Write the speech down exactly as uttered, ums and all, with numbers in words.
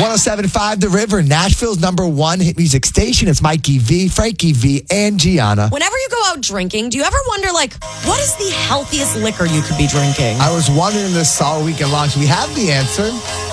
one oh seven point five The River, Nashville's number one hit music station. It's Mikey V, Frankie V, and Gianna. Whenever you go out drinking, do you ever wonder, like, what is the healthiest liquor you could be drinking? I was wondering this all weekend long. So we have the answer.